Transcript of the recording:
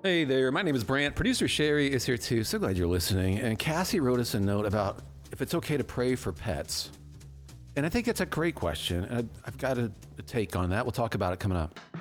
Hey there, my name is Brant. Producer Sherry is here too. So glad you're listening. And Cassie wrote us a note about if it's okay to pray for pets. And I think that's a great question. I've got a take on that. We'll talk about it coming up.